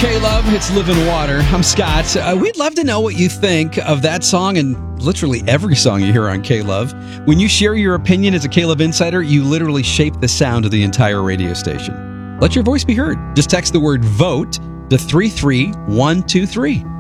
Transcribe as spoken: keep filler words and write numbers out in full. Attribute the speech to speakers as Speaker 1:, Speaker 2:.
Speaker 1: K-Love, it's Living Water. I'm Scott. Uh, we'd love to know what you think of that song and literally every song you hear on K-Love. When you share your opinion as a K-Love insider, you literally shape the sound of the entire radio station. Let your voice be heard. Just text the word VOTE to three three one two three.